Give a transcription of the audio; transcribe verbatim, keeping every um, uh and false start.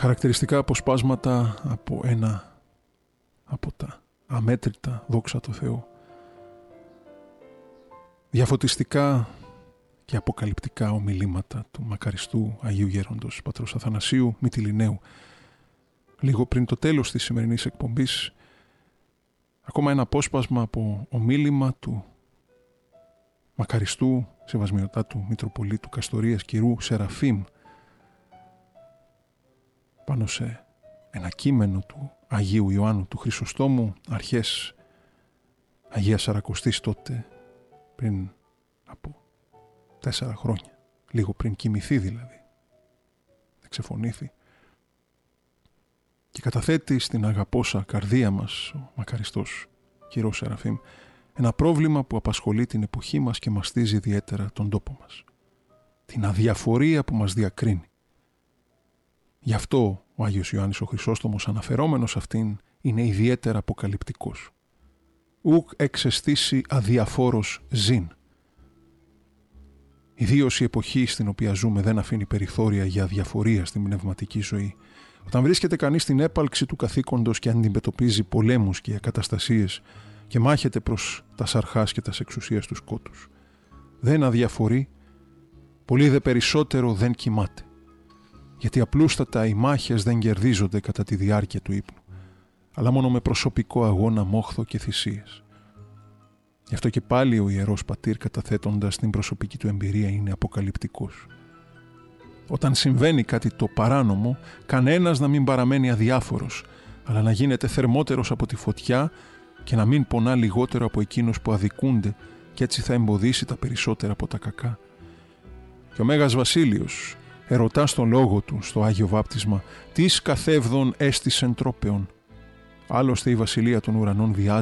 Χαρακτηριστικά αποσπάσματα από ένα από τα αμέτρητα, δόξα τω Θεώ, διαφωτιστικά και αποκαλυπτικά ομιλήματα του μακαριστού Αγίου Γέροντος Πατρός Αθανασίου Μυτιληναίου. Λίγο πριν το τέλος της σημερινής εκπομπής, ακόμα ένα απόσπασμα από ομίλημα του μακαριστού Σεβασμιωτάτου Μητροπολίτου Καστορίας Κυρού Σεραφείμ πάνω σε ένα κείμενο του Αγίου Ιωάννου του Χρυσοστόμου, αρχές Αγίας Σαρακοστής, τότε πριν από τέσσερα χρόνια, λίγο πριν κοιμηθεί δηλαδή, εξεφωνήθη, και καταθέτει στην αγαπώσα καρδία μας ο μακαριστός Κυρός Σεραφείμ ένα πρόβλημα που απασχολεί την εποχή μας και μαστίζει ιδιαίτερα τον τόπο μας. Την αδιαφορία που μας διακρίνει. Γι' αυτό ο Άγιος Ιωάννης ο Χρυσόστομος, αναφερόμενος αυτήν, είναι ιδιαίτερα αποκαλυπτικός. Ουκ εξαισθήσει αδιαφόρος ζήν. Ιδίως η εποχή στην οποία ζούμε δεν αφήνει περιθώρια για αδιαφορία στην πνευματική ζωή. Όταν βρίσκεται κανείς στην έπαλξη του καθήκοντος και αντιμετωπίζει πολέμους και ακαταστασίες και μάχεται προς τα σαρχάς και τας εξουσίας του σκότους, δεν αδιαφορεί, πολύ δε περισσότερο δεν κοιμάται. Γιατί απλούστατα οι μάχες δεν κερδίζονται κατά τη διάρκεια του ύπνου, αλλά μόνο με προσωπικό αγώνα, μόχθο και θυσίες. Γι' αυτό και πάλι ο Ιερός Πατήρ, καταθέτοντας την προσωπική του εμπειρία, είναι αποκαλυπτικός. Όταν συμβαίνει κάτι το παράνομο, κανένας να μην παραμένει αδιάφορος, αλλά να γίνεται θερμότερος από τη φωτιά και να μην πονά λιγότερο από εκείνους που αδικούνται, και έτσι θα εμποδίσει τα περισσότερα από τα κακά. Και ο Μέγας Βασίλειος ερωτά στον λόγο του στο Άγιο Βάπτισμα «Τις καθεύδον έστησεν τρόπεων». Άλλωστε η βασιλεία των ουρανών βιάζει